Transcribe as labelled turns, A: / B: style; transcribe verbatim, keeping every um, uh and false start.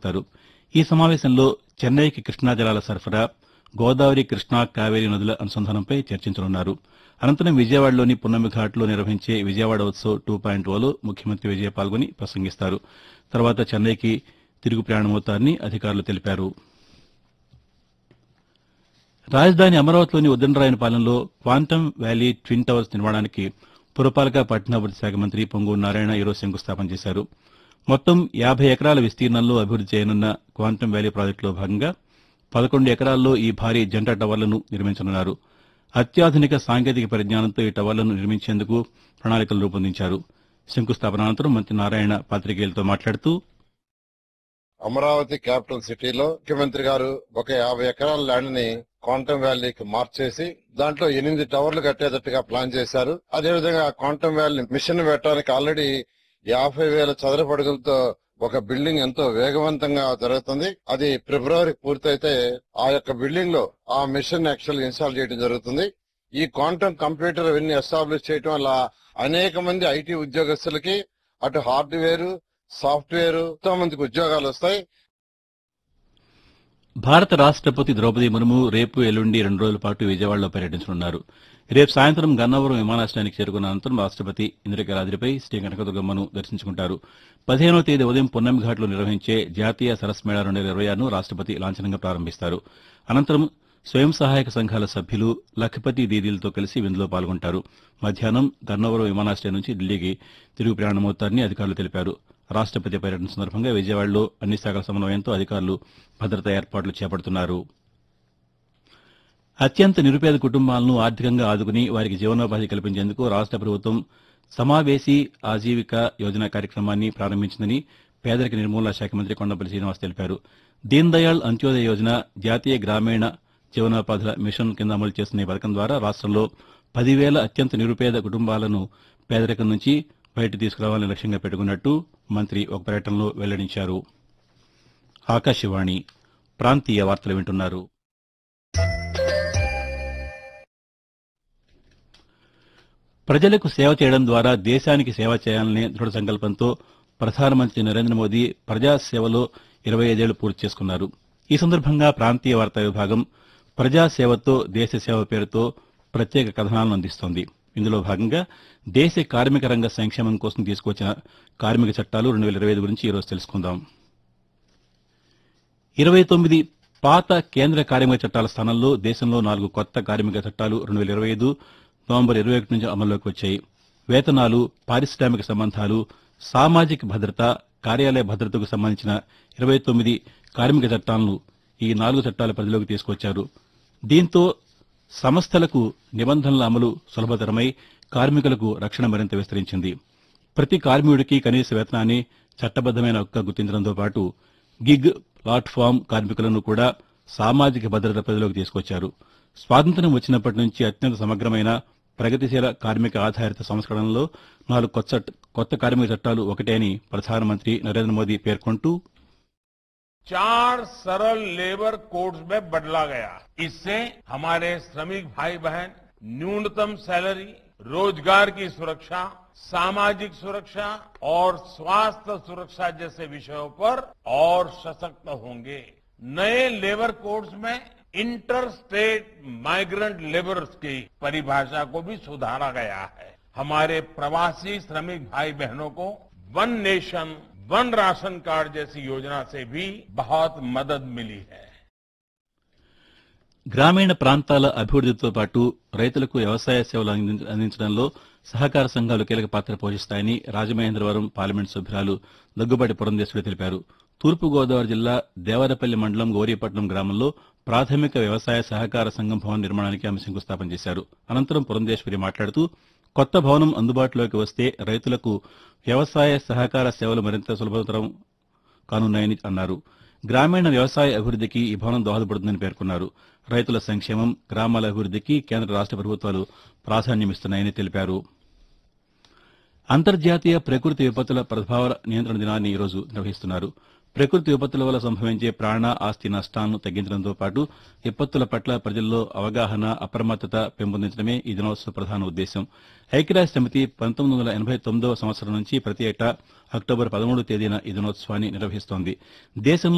A: హాజరవుతారు. ఈ సమావేశంలో చెన్నైకి కృష్ణా జలాల సరఫరా, గోదావరి, కృష్ణా, కావేరీ నదుల అనుసంధానంపై చర్చించనున్నారు. అనంతరం విజయవాడలోని పున్నమిఘాట్లో నిర్వహించే విజయవాడ ఉత్సవ్ టూ పాయింట్ ఓలో ముఖ్యమంత్రి విజయ్ పాల్గొని ప్రసంగిస్తారు. తర్వాత చెన్నైకి తిరుగు ప్రయాణమవుతారని అధికారులు తెలిపారు. రాజధాని అమరావతిలోని ఉద్దండరాయనపాలెంలో క్వాంటమ్ వ్యాలీ ట్విన్ టవర్స్ నిర్మాణానికి పురపాలక పట్టణాభివృద్ది శాఖ మంత్రి పొంగూరు నారాయణ ఈరోజు శంకుస్థాపన చేశారు. మొత్తం యాభై ఎకరాల విస్తీర్ణంలో అభివృద్ది చేయనున్న క్వాంటమ్ వ్యాలీ ప్రాజెక్టులో భాగంగా పదకొండు ఎకరాల్లో ఈ భారీ జంట టవర్లను నిర్మించనున్నారు. అత్యాధునిక సాంకేతిక పరిజ్ఞానంతో ఈ టవర్లను నిర్మించేందుకు ప్రణాళికలు రూపొందించారు. శంకుస్థాపన అనంతరం మంత్రి నారాయణ పాతికేయులతో మాట్లాడుతూ
B: అమరావతి క్యాపిటల్ సిటీలో ముఖ్యమంత్రి గారు ఒక యాభై ఎకరాల ల్యాండ్ ని క్వాంటమ్ వ్యాలీకి మార్చేసి దాంట్లో ఎనిమిది టవర్లు కట్టేటట్టుగా ప్లాన్ చేశారు. అదేవిధంగా క్వాంటమ్ వ్యాలీ మిషన్ పెట్టడానికి ఆల్రెడీ యాభై వేల చదరపు అడుగులతో ఒక బిల్డింగ్ ఎంతో వేగవంతంగా జరుగుతుంది. అది ఫిబ్రవరి పూర్తయితే ఆ యొక్క బిల్డింగ్ లో ఆ మిషన్ యాక్చువల్ ఇన్స్టాల్ చేయడం జరుగుతుంది. ఈ క్వాంటమ్ కంప్యూటర్ అవన్నీ ఎస్టాబ్లిష్ చేయడం వల్ల అనేక మంది ఐటీ ఉద్యోగస్తులకి అటు హార్డ్వేర్, సాఫ్ట్వేర్ ఎంతో మందికి ఉద్యోగాలు వస్తాయి.
A: భారత రాష్టపతి ద్రౌపది ముర్ము రేపు ఎల్లుండి రెండు రోజుల పాటు విజయవాడలో పర్యటించనున్నారు. రేపు సాయంత్రం గన్నవరం విమానాశ్రయానికి చేరుకున్న అనంతరం రాష్టపతి ఇంద్రకీలాద్రిపై శ్రీ కనకదుర్గమ్మను దర్శించుకుంటారు. పదిహేనవ తేదీ ఉదయం పున్నమిఘాట్లో నిర్వహించే జాతీయ సరస్ మేళా రెండు వేల ఇరవై ఆరును రాష్టపతి లాంఛనంగా ప్రారంభిస్తారు. అనంతరం స్వయం సహాయక సంఘాల సభ్యులు లఖపతి దీదీలతో కలిసి విందులో పాల్గొంటారు. మధ్యాహ్నం గన్నవరం విమానాశ్రయం నుంచి ఢిల్లీకి తిరుగు ప్రయాణమవుతారని అధికారులు తెలిపారు. రాష్టపతి పర్యటన సందర్భంగా విజయవాడలో అన్ని శాఖల సమన్వయంతో అధికారులు భద్రతా ఏర్పాట్లు చేపడుతున్నారు. అత్యంత నిరుపేద కుటుంబాలను ఆర్థికంగా ఆదుకుని వారికి జీవనోపాధి కల్పించేందుకు రాష్ట ప్రభుత్వం సమావేశీ ఆజీవిక యోజన కార్యక్రమాన్ని ప్రారంభించిందని పేదరిక నిర్మూలన శాఖ మంత్రి కొండపల్లి శ్రీనివాస్ తెలిపారు. దీన్ దయాళ్ అంత్యోదయ యోజన జాతీయ గ్రామీణ జీవనోపాధుల మిషన్ కింద అమలు చేస్తున్న ఈ పథకం ద్వారా రాష్టంలో పదివేల అత్యంత నిరుపేద కుటుంబాలను పేదరికం నుంచి బయట తీసుకురావాలని లక్ష్యంగా పెట్టుకున్నట్టు మంత్రి ఒక ప్రకటనలో వెల్లడించారు. ఆకాశవాణి ప్రాంతీయ వార్తలు వింటున్నారు. ప్రజలకు సేవ చేయడం ద్వారా దేశానికి సేవ చేయాలనే దృఢ సంకల్పంతో ప్రధానమంత్రి నరేంద్ర మోదీ ప్రజాసేవలో ఇరవై ఐదేళ్లు పూర్తి చేసుకున్నారు. ఈ సందర్భంగా ప్రాంతీయ వార్తా విభాగం ప్రజాసేవతో దేశ సేవ పేరుతో ప్రత్యేక కథనాలను అందిస్తోంది. ఇందులో భాగంగా దేశ కార్మిక రంగ సంక్షేమం కోసం తీసుకొచ్చిన కార్మిక చట్టాలు రెండు వేల ఇరవై ఐదు గురించి ఈరోజు తెలుసుకుందాం. ఇరవై తొమ్మిది పాత కేంద్ర కార్మిక చట్టాల స్థానంలో దేశంలో నాలుగు కొత్త కార్మిక చట్టాలు రెండు వేల ఇరవై ఐదు నవంబర్ ఇరవై ఒకటి నుంచి అమల్లోకి వచ్చాయి. వేతనాలు, పారిశ్రామిక సంబంధాలు, సామాజిక భద్రత, కార్యాలయ భద్రతకు సంబంధించిన ఇరవై తొమ్మిది కార్మిక చట్టాలను ఈ నాలుగు చట్టాల పరిధిలోకి తీసుకొచ్చారు. దీంతో సంస్థలకు నిబంధనల అమలు సులభతరమై కార్మికులకు రక్షణ మరింత విస్తరించింది. ప్రతి కార్మికుడికి కనీస వేతనాన్ని చట్టబద్దమైన హక్కుగా గుర్తించడంతో పాటు గిగ్, ప్లాట్ఫామ్ కార్మికులను కూడా సామాజిక భద్రత పరిధిలోకి తీసుకొచ్చారు. స్వాతంత్ర్యం వచ్చినప్పటి నుంచి అత్యంత సమగ్రమైన ప్రగతిశీల కార్మిక ఆధారిత సంస్కరణలో నాలుగు కొత్త కొత్త కార్మిక చట్టాలు ఒకటే అని ప్రధానమంత్రి నరేంద్ర మోదీ పేర్కొంటూ
C: चार सरल लेबर कोड्स में बदला गया। इससे हमारे श्रमिक भाई बहन न्यूनतम सैलरी, रोजगार की सुरक्षा, सामाजिक सुरक्षा और स्वास्थ्य सुरक्षा जैसे विषयों पर और सशक्त होंगे। नए लेबर कोड्स में इंटर स्टेट माइग्रेंट लेबर्स की परिभाषा को भी सुधारा गया है। हमारे प्रवासी श्रमिक भाई बहनों को one nation one ration card जैसी योजना से भी बहुत मदद मिली है.
A: గ్రామీణ ప్రాంతాల అభివృద్దితో పాటు రైతులకు వ్యవసాయ సేవలు అందించడంలో సహకార సంఘాలు కీలక పాత్ర పోషిస్తాయని రాజమహేంద్రవరం పార్లమెంటు సభ్యురాలు దగ్గుబాటి పురంధేశ్వరి తెలిపారు. తూర్పుగోదావరి జిల్లా దేవరపల్లి మండలం గౌరీపట్నం గ్రామంలో ప్రాథమిక వ్యవసాయ సహకార సంఘం భవన నిర్మాణానికి ఆమె శంకుస్థాపన చేశారు. అనంతరం పురంధేశ్వరి మాట్లాడుతూ కొత్త భవనం అందుబాటులోకి వస్తే రైతులకు వ్యవసాయ సహకార సేవలు మరింత సులభతరం కానున్నాయని అన్నారు. గ్రామీణ వ్యవసాయ అభివృద్దికి ఈ భవనం దోహదపడుతుందని పేర్కొన్నారు. రైతుల సంక్షేమం, గ్రామాల అభివృద్దికి కేంద్ర రాష్ట ప్రభుత్వాలు ప్రాధాన్యమిస్తున్నాయని తెలిపారు. అంతర్జాతీయ ప్రకృతి విపత్తుల ప్రభావ నియంత్రణ దినాన్ని ఈరోజు నిర్వహిస్తున్నారు. ప్రకృతి విపత్తుల వల్ల సంభవించే ప్రాణ, ఆస్తి నష్టాలను తగ్గించడంతో పాటు విపత్తుల పట్ల ప్రజల్లో అవగాహన, అప్రమత్తత పెంపొందించడమే ఈ దినోత్సవ ప్రధాన ఉద్దేశం. ఐక్యరాజ్య సమితి పంతొమ్మిది వందల ఎనభై తొమ్మిదవ సంవత్సరం నుంచి ప్రతి ఏటా అక్టోబర్ పదమూడవ తేదీన ఈ దినోత్సవాన్ని నిర్వహిస్తోంది. దేశంలో